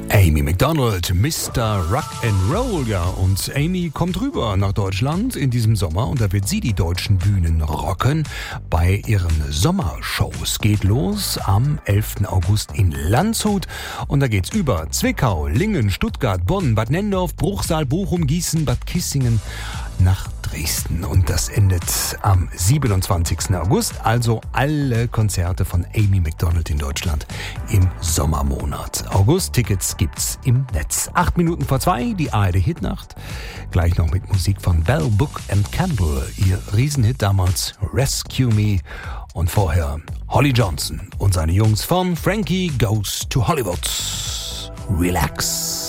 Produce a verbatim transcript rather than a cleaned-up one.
Amy Macdonald, Mister Rock'n'Roll, ja, und Amy kommt rüber nach Deutschland in diesem Sommer und da wird sie die deutschen Bühnen rocken bei ihren Sommershows. Geht los am elften August in Landshut und da geht's über Zwickau, Lingen, Stuttgart, Bonn, Bad Nenndorf, Bruchsal, Bochum, Gießen, Bad Kissingen nach Dresden und das endet am siebenundzwanzigsten August, also alle Konzerte von Amy Macdonald in Deutschland im Sommermonat. August, Tickets gibt's im Netz. Acht Minuten vor zwei, die A R D Hitnacht. Gleich noch mit Musik von Bell, Book and Candle, ihr Riesenhit damals Rescue Me und vorher Holly Johnson und seine Jungs von Frankie Goes to Hollywood. Relax.